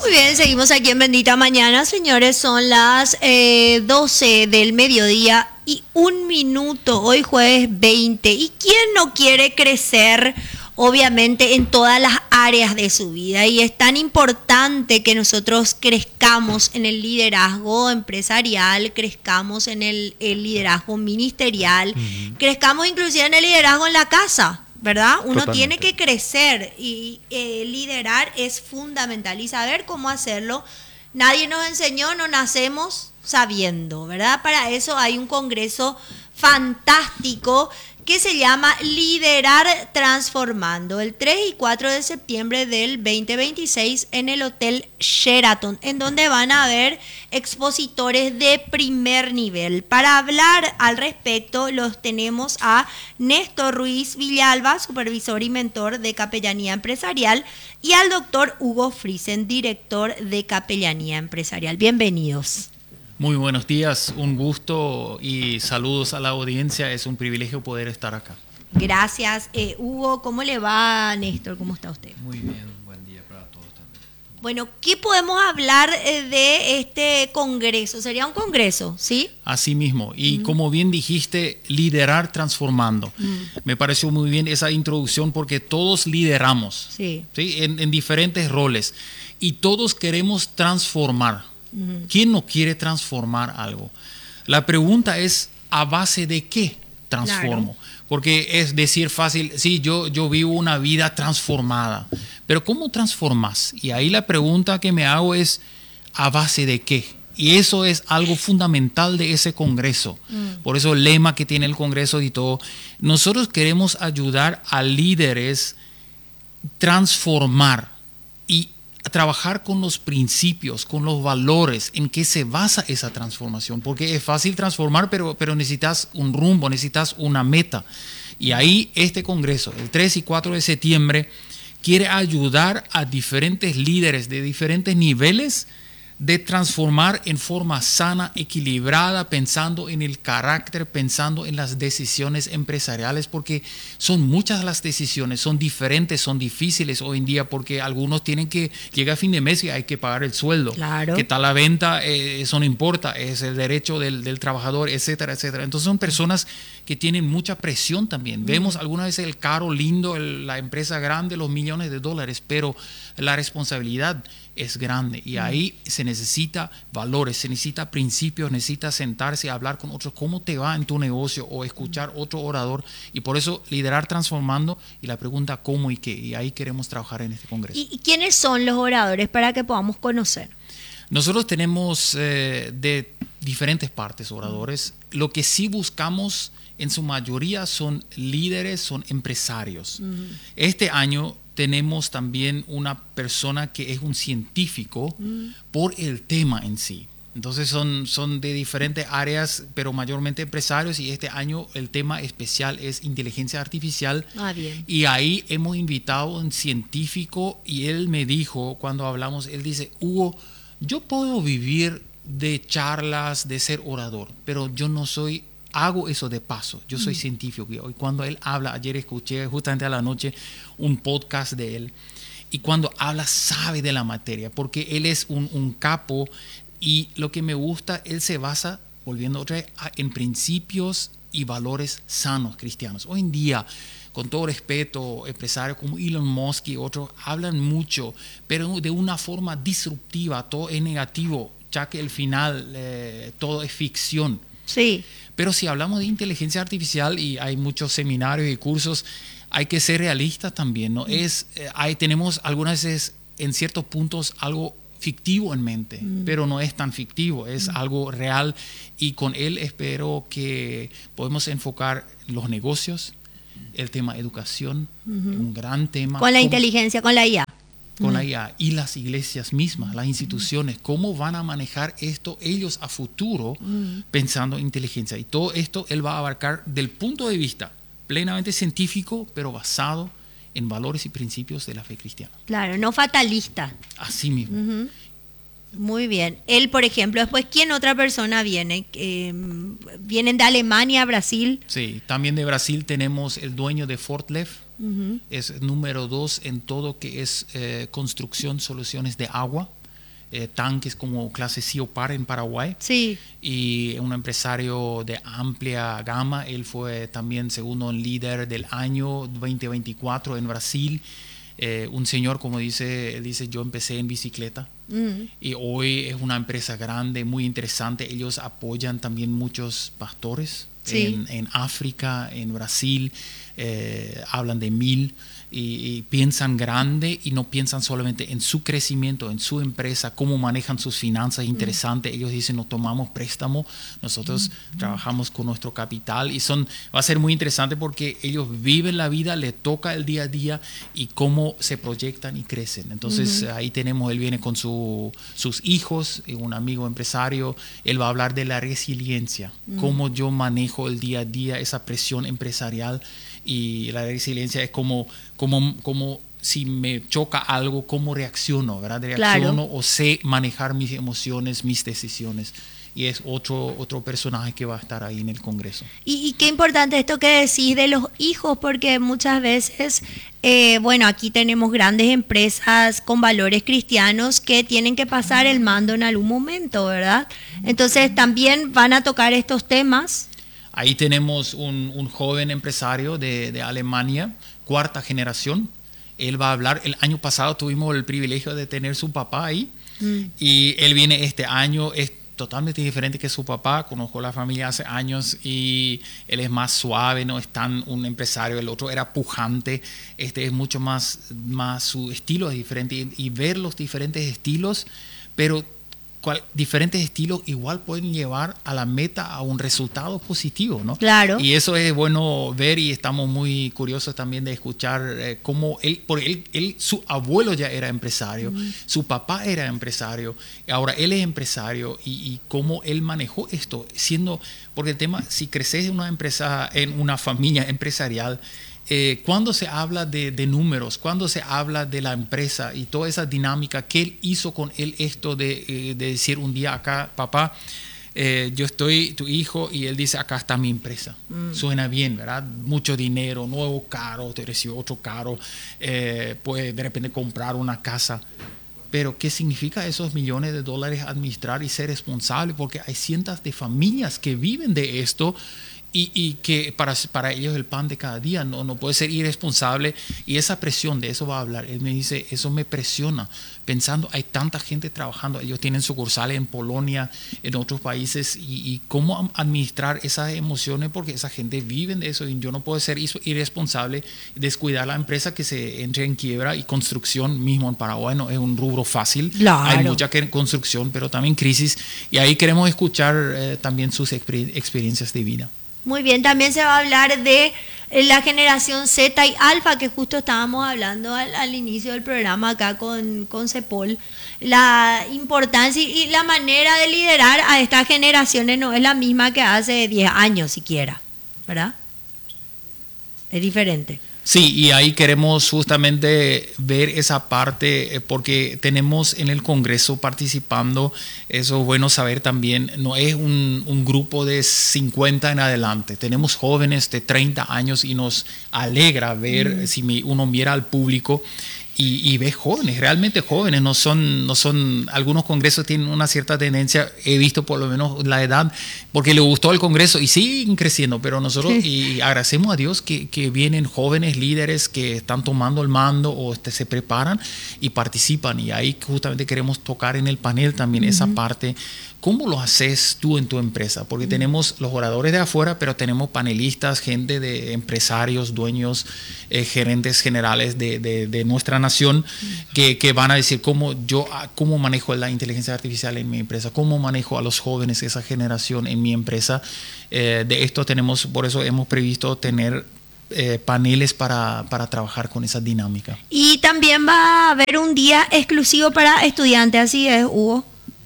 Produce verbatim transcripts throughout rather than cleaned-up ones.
Muy bien, seguimos aquí en Bendita Mañana, señores. Son las eh, doce del mediodía y un minuto. Hoy jueves veinte. ¿Y quién no quiere crecer? Obviamente en todas las áreas de su vida, y es tan importante que nosotros crezcamos en el liderazgo empresarial, crezcamos en el, el liderazgo ministerial, uh-huh. crezcamos inclusive en el liderazgo en la casa, ¿verdad? Uno Totalmente. Tiene que crecer y eh, liderar es fundamental, y saber cómo hacerlo. Nadie nos enseñó, no nacemos sabiendo, ¿verdad? Para eso hay un congreso fantástico que se llama Liderar Transformando, el tres y cuatro de septiembre del veinte veintiséis en el Hotel Sheraton, en donde van a haber expositores de primer nivel. Para hablar al respecto los tenemos a Néstor Ruiz Villalba, supervisor y mentor de Capellanía Empresarial, y al doctor Hugo Friesen, director de Capellanía Empresarial. Bienvenidos. Muy buenos días, un gusto y saludos a la audiencia, es un privilegio poder estar acá. Gracias. Eh, Hugo, ¿cómo le va, Néstor? ¿Cómo está usted? Muy bien, buen día para todos también. Bueno, ¿qué podemos hablar eh, de este congreso? Sería un congreso, ¿sí? Así mismo, y mm. como bien dijiste, liderar transformando. Mm. Me pareció muy bien esa introducción porque todos lideramos, sí. ¿sí? En, en diferentes roles, y todos queremos transformar. ¿Quién no quiere transformar algo? La pregunta es, ¿a base de qué transformo? Claro. Porque es decir fácil, sí, yo, yo vivo una vida transformada, pero ¿cómo transformas? Y ahí la pregunta que me hago es, ¿a base de qué? Y eso es algo fundamental de ese congreso. Mm. Por eso el lema que tiene el congreso y todo. Nosotros queremos ayudar a líderes transformar y trabajar con los principios, con los valores, en qué se basa esa transformación, porque es fácil transformar, pero, pero necesitas un rumbo, necesitas una meta. Y ahí este congreso, el tres y cuatro de septiembre, quiere ayudar a diferentes líderes de diferentes niveles de transformar en forma sana, equilibrada, pensando en el carácter, pensando en las decisiones empresariales, porque son muchas las decisiones, son diferentes, son difíciles hoy en día, porque algunos tienen que llegar a fin de mes y hay que pagar el sueldo. Claro. ¿Qué tal la venta? Eh, eso no importa, es el derecho del, del trabajador, etcétera, etcétera. Entonces son personas que tienen mucha presión también. Mm. Vemos algunas veces el caro, lindo, el, la empresa grande, los millones de dólares, pero la responsabilidad es grande, y ahí se necesita valores, se necesita principios, necesita sentarse a hablar con otros, cómo te va en tu negocio, o escuchar otro orador, y por eso liderar transformando, y la pregunta cómo y qué, y ahí queremos trabajar en este congreso. ¿Y, y quiénes son los oradores para que podamos conocer? Nosotros tenemos eh, de diferentes partes oradores. Lo que sí buscamos en su mayoría son líderes, son empresarios. Uh-huh. Este año tenemos también una persona que es un científico mm. por el tema en sí. Entonces son, son de diferentes áreas, pero mayormente empresarios, y este año el tema especial es inteligencia artificial. Ah, bien. Y ahí hemos invitado a un científico, y él me dijo, cuando hablamos, él dice, Hugo, yo puedo vivir de charlas, de ser orador, pero yo no soy... hago eso de paso, yo soy mm. científico, y cuando él habla, ayer escuché justamente a la noche un podcast de él, y cuando habla sabe de la materia, porque él es un, un capo, y lo que me gusta, él se basa, volviendo otra vez, en principios y valores sanos cristianos. Hoy en día, con todo respeto, empresarios como Elon Musk y otros hablan mucho, pero de una forma disruptiva, todo es negativo, ya que el final eh, todo es ficción. Sí. Pero si hablamos de inteligencia artificial, y hay muchos seminarios y cursos, hay que ser realistas también, ¿no? Mm. Es, eh, hay, tenemos algunas veces en ciertos puntos algo fictivo en mente, mm. pero no es tan fictivo, es mm. algo real, y con él espero que podemos enfocar los negocios, el tema educación, mm-hmm. un gran tema. Con la inteligencia, con la I A. Con la I A, y las iglesias mismas, las instituciones, cómo van a manejar esto ellos a futuro, mm. pensando en inteligencia. Y todo esto él va a abarcar del punto de vista plenamente científico, pero basado en valores y principios de la fe cristiana. Claro, no fatalista. Así mismo. Uh-huh. Muy bien. Él, por ejemplo, después, ¿quién otra persona viene? Eh, ¿Vienen de Alemania, Brasil? Sí, también de Brasil tenemos el dueño de Fortlef. Uh-huh. Es número dos en todo que es eh, construcción, soluciones de agua. eh, tanques como clase C O P A R en Paraguay. Sí. Y un empresario de amplia gama. Él fue también segundo líder del año veinte veinticuatro en Brasil. Eh, un señor, como dice, dice, yo empecé en bicicleta mm. y hoy es una empresa grande, muy interesante. Ellos apoyan también muchos pastores sí. en, en África, en Brasil, eh, hablan de mil y, y piensan grande y no piensan solamente en su crecimiento, en su empresa, cómo manejan sus finanzas, interesante. Mm. Ellos dicen, no tomamos préstamo, nosotros mm. trabajamos con nuestro capital y son, va a ser muy interesante porque ellos viven la vida, le toca el día a día y cómo se proyectan y crecen. Entonces mm. ahí tenemos, él viene con su, sus hijos, un amigo empresario, él va a hablar de la resiliencia, mm. cómo yo manejo el día a día, esa presión empresarial. Y la resiliencia es como, como, como si me choca algo, cómo reacciono, ¿verdad? Reacciono claro. o sé manejar mis emociones, mis decisiones. Y es otro, otro personaje que va a estar ahí en el Congreso. Y, y qué importante esto que decís de los hijos, porque muchas veces, eh, bueno, aquí tenemos grandes empresas con valores cristianos que tienen que pasar el mando en algún momento, ¿verdad? Entonces también van a tocar estos temas. Ahí tenemos un, un joven empresario de, de Alemania, cuarta generación. Él va a hablar, el año pasado tuvimos el privilegio de tener su papá ahí mm. y él viene este año, es totalmente diferente que su papá, conozco la familia hace años y él es más suave, no es tan un empresario, el otro era pujante, este es mucho más, más su estilo es diferente y, y ver los diferentes estilos, pero Cual, diferentes estilos igual pueden llevar a la meta a un resultado positivo, ¿no? Claro. Y eso es bueno ver y estamos muy curiosos también de escuchar eh, cómo él, porque él, él, su abuelo ya era empresario, mm. su papá era empresario, ahora él es empresario y, y cómo él manejó esto, siendo, porque el tema, si creces en una empresa, en una familia empresarial, Eh, cuando se habla de, de números, cuando se habla de la empresa y toda esa dinámica que él hizo con él, esto de, eh, de decir un día acá, papá, eh, yo estoy tu hijo y él dice, acá está mi empresa. Mm. Suena bien, ¿verdad? Mucho dinero, nuevo carro, te recibe otro carro, eh, puede de repente comprar una casa. Pero ¿qué significa esos millones de dólares administrar y ser responsable? Porque hay cientos de familias que viven de esto. Y, y que para, para ellos el pan de cada día no, no puede ser irresponsable y esa presión, de eso va a hablar. Él me dice, eso me presiona pensando, hay tanta gente trabajando, ellos tienen sucursales en Polonia, en otros países y, y cómo administrar esas emociones porque esa gente vive de eso y yo no puedo ser irresponsable y descuidar la empresa que se entre en quiebra y construcción mismo en Paraguay no es un rubro fácil, claro. Hay mucha construcción pero también crisis y ahí queremos escuchar eh, también sus exper- experiencias de vida. Muy bien, también se va a hablar de la generación Z y Alfa, que justo estábamos hablando al, al inicio del programa acá con, con Cepol. La importancia y la manera de liderar a estas generaciones no es la misma que hace diez años siquiera, ¿verdad? Es diferente. Sí, y ahí queremos justamente ver esa parte porque tenemos en el Congreso participando, eso es bueno saber también, no es un, un grupo de cincuenta en adelante, tenemos jóvenes de treinta años y nos alegra ver, mm. si uno mira al público y, y ve jóvenes, realmente jóvenes, no son, no son, algunos congresos tienen una cierta tendencia, he visto por lo menos la edad, porque le gustó el congreso y siguen creciendo, pero nosotros sí. Y agradecemos a Dios que, que vienen jóvenes líderes que están tomando el mando o este, se preparan y participan y ahí justamente queremos tocar en el panel también uh-huh. esa parte. ¿Cómo lo haces tú en tu empresa? Porque uh-huh. tenemos los oradores de afuera, pero tenemos panelistas, gente de empresarios, dueños, eh, gerentes generales de, de, de nuestra nación uh-huh. que, que van a decir cómo yo cómo manejo la inteligencia artificial en mi empresa, cómo manejo a los jóvenes, esa generación en mi empresa. Eh, de esto tenemos, por eso hemos previsto tener eh, paneles para, para trabajar con esa dinámica. Y también va a haber un día exclusivo para estudiantes, así es, Hugo.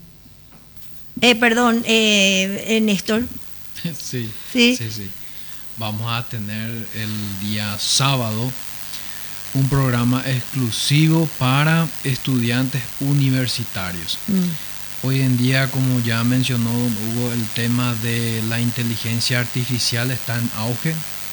Eh, perdón, eh, eh, Néstor. Sí, sí, sí, sí. Vamos a tener el día sábado un programa exclusivo para estudiantes universitarios. Mm. Hoy en día, como ya mencionó Hugo, el tema de la inteligencia artificial está en auge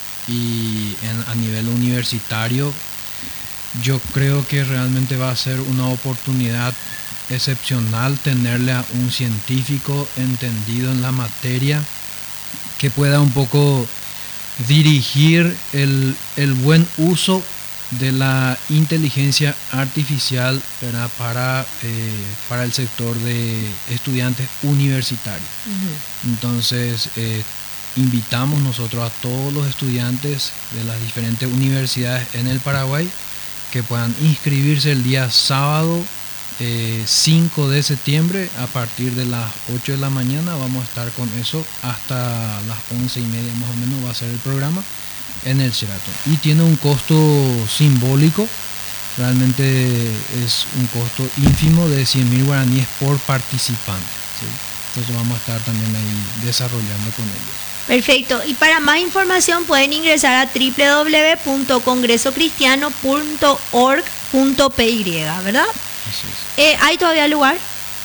y en, a nivel universitario yo creo que realmente va a ser una oportunidad excepcional tenerle a un científico entendido en la materia que pueda un poco dirigir el, el buen uso de la inteligencia artificial, ¿verdad? Para, eh, para el sector de estudiantes universitarios. Uh-huh. Entonces, eh, invitamos nosotros a todos los estudiantes de las diferentes universidades en el Paraguay que puedan inscribirse el día sábado eh, cinco de septiembre a partir de las ocho de la mañana. Vamos a estar con eso hasta las once y media más o menos va a ser el programa en el Sheraton. Y tiene un costo simbólico, realmente es un costo ínfimo de cien mil guaraníes por participante, ¿sí? Entonces vamos a estar también ahí desarrollando con ellos. Perfecto, y para más información pueden ingresar a doble u doble u doble u punto congreso cristiano punto org punto p y, ¿verdad? Así es. Eh, ¿Hay todavía lugar?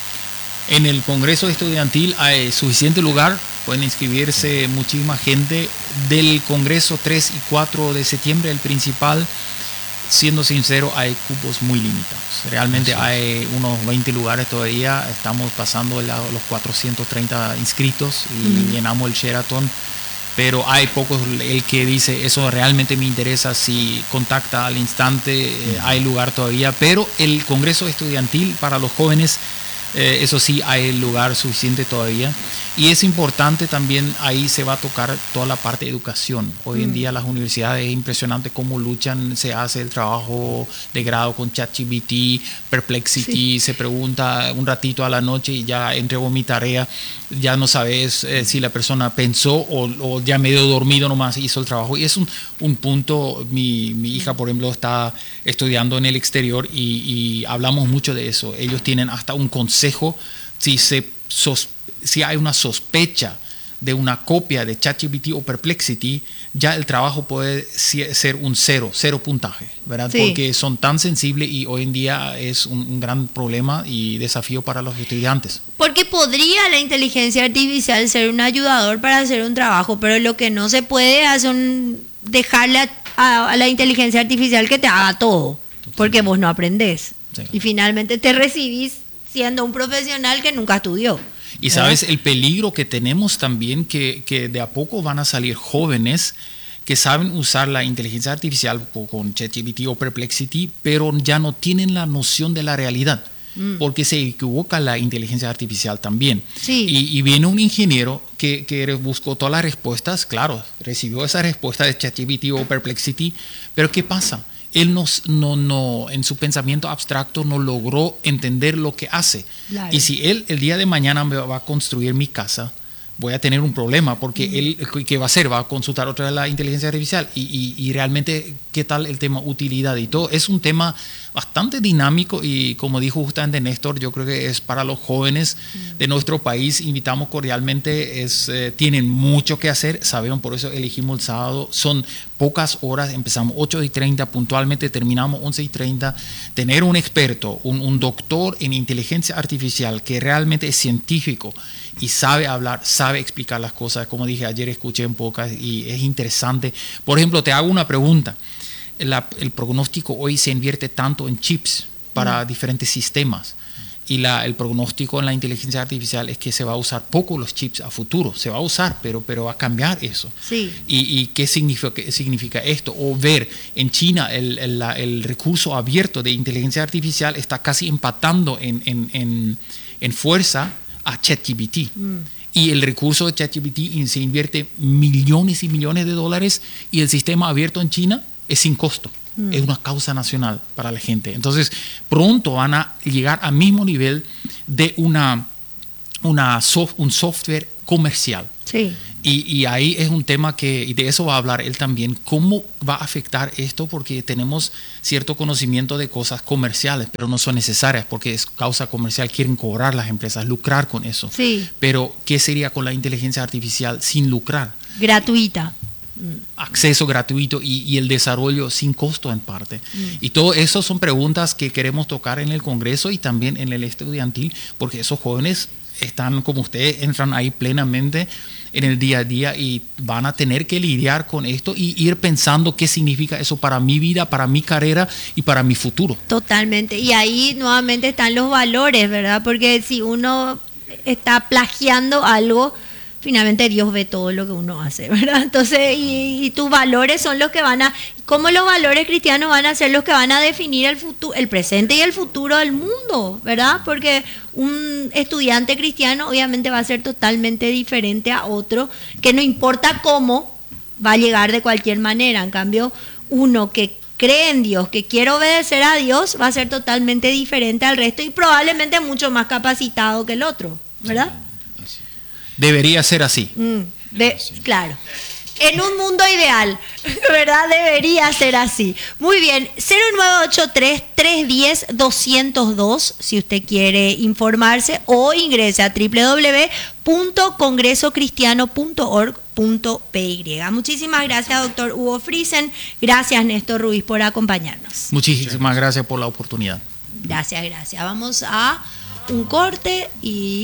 En el Congreso Estudiantil hay suficiente lugar, pueden inscribirse muchísima gente. Del Congreso tres y cuatro de septiembre, el principal, siendo sincero, hay cupos muy limitados. Realmente hay unos veinte lugares todavía, estamos pasando los cuatrocientos treinta inscritos y uh-huh. llenamos el Sheraton, pero hay pocos. El que dice eso realmente me interesa, si contacta al instante, uh-huh. eh, hay lugar todavía, pero el Congreso Estudiantil para los jóvenes, eh, eso sí, hay lugar suficiente todavía. Y es importante también, ahí se va a tocar toda la parte de educación. Hoy mm. en día las universidades, es impresionante cómo luchan, se hace el trabajo de grado con ChatGPT, Perplexity, sí. se pregunta un ratito a la noche y ya entregó mi tarea, ya no sabes eh, si la persona pensó o, o ya medio dormido nomás hizo el trabajo. Y es un, un punto, mi, mi hija por ejemplo está estudiando en el exterior y, y hablamos mucho de eso. Ellos tienen hasta un consejo si se sospecha, si hay una sospecha de una copia de ChatGPT o Perplexity, ya el trabajo puede ser un cero, cero puntaje, ¿verdad? Sí. Porque son tan sensibles y hoy en día es un, un gran problema y desafío para los estudiantes. Porque podría la inteligencia artificial ser un ayudador para hacer un trabajo, pero lo que no se puede es un, dejarle a, a, a la inteligencia artificial que te haga todo, Totalmente. Porque vos no aprendés. Sí. Y finalmente te recibís siendo un profesional que nunca estudió. Y sabes, el peligro que tenemos también, que, que de a poco van a salir jóvenes que saben usar la inteligencia artificial con ChatGPT o Perplexity, pero ya no tienen la noción de la realidad, mm. porque se equivoca la inteligencia artificial también. Sí. Y, y viene un ingeniero que, que buscó todas las respuestas, claro, recibió esa respuesta de ChatGPT o Perplexity, pero ¿qué pasa? Él no, no, no, en su pensamiento abstracto no logró entender lo que hace. Claro. Y si él el día de mañana me va a construir mi casa, voy a tener un problema, porque mm. él, ¿qué va a hacer? Va a consultar otra vez la inteligencia artificial. Y, y, y realmente, ¿qué tal el tema utilidad y todo? Es un tema bastante dinámico y, como dijo justamente Néstor, yo creo que es para los jóvenes mm. de nuestro país. Invitamos cordialmente, es, eh, tienen mucho que hacer, sabemos, por eso elegimos el sábado. Son pocas horas, empezamos ocho y treinta, puntualmente terminamos once y treinta. Tener un experto, un, un doctor en inteligencia artificial que realmente es científico y sabe hablar, sabe explicar las cosas. Como dije ayer, escuché en pocas y es interesante. Por ejemplo, te hago una pregunta. La, el pronóstico hoy se invierte tanto en chips para mm. diferentes sistemas. Y la, el pronóstico en la inteligencia artificial es que se va a usar poco los chips a futuro. Se va a usar, pero, pero va a cambiar eso. Sí. ¿Y, y qué, significa, qué significa esto? O ver, en China el, el, la, el recurso abierto de inteligencia artificial está casi empatando en, en, en, en fuerza a ChatGPT. Mm. Y el recurso de ChatGPT se invierte millones y millones de dólares y el sistema abierto en China es sin costo. Mm. Es una causa nacional para la gente. Entonces, pronto van a llegar al mismo nivel de una, una soft, un software comercial. Sí. Y, y ahí es un tema que, y de eso va a hablar él también, cómo va a afectar esto, porque tenemos cierto conocimiento de cosas comerciales, pero no son necesarias, porque es causa comercial, quieren cobrar las empresas, lucrar con eso. Sí. Pero, ¿qué sería con la inteligencia artificial sin lucrar? Gratuita. Acceso gratuito y, y el desarrollo sin costo en parte. Mm. Y todo eso son preguntas que queremos tocar en el Congreso y también en el estudiantil, porque esos jóvenes están como ustedes, entran ahí plenamente en el día a día y van a tener que lidiar con esto y ir pensando qué significa eso para mi vida, para mi carrera y para mi futuro. Totalmente. Y ahí nuevamente están los valores, ¿verdad? Porque si uno está plagiando algo, finalmente Dios ve todo lo que uno hace, ¿verdad? Entonces, y, y tus valores son los que van a, ¿cómo los valores cristianos van a ser los que van a definir el futuro, el presente y el futuro del mundo, ¿verdad? Porque un estudiante cristiano obviamente va a ser totalmente diferente a otro, que no importa cómo, va a llegar de cualquier manera. En cambio, uno que cree en Dios, que quiere obedecer a Dios, va a ser totalmente diferente al resto y probablemente mucho más capacitado que el otro, ¿verdad? Debería ser así. Mm, de, claro. En un mundo ideal, ¿verdad? Debería ser así. Muy bien. cero nueve ocho tres, tres uno cero, dos cero dos si usted quiere informarse, o ingrese a doble u doble u doble u punto congreso cristiano punto org punto p y. Muchísimas gracias, doctor Hugo Friesen. Gracias, Néstor Ruiz, por acompañarnos. Muchísimas gracias por la oportunidad. Gracias, gracias. Vamos a un corte y